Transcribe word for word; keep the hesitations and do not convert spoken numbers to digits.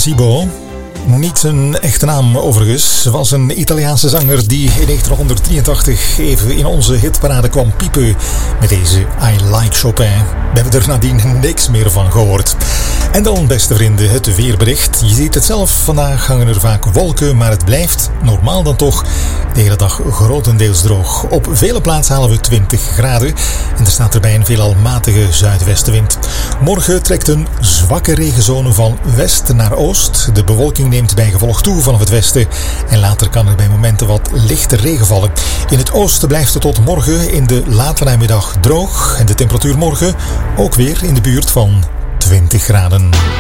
Sibo. Niet zijn echte naam overigens, was een Italiaanse zanger die in negentienhonderddrieëntachtig even in onze hitparade kwam piepen met deze I Like Chopin. We hebben er nadien niks meer van gehoord. En dan, beste vrienden, het weerbericht. Je ziet het zelf, vandaag hangen er vaak wolken, maar het blijft, normaal dan toch, de hele dag grotendeels droog. Op vele plaatsen halen we twintig graden en er staat erbij een veelal matige zuidwestenwind. Morgen trekt een zwakke regenzone van west naar oost. De bewolking neemt bijgevolg toe vanaf het westen en later kan er bij momenten wat lichte regen vallen. In het oosten blijft het tot morgen in de late namiddag droog en de temperatuur morgen ook weer in de buurt van twintig graden.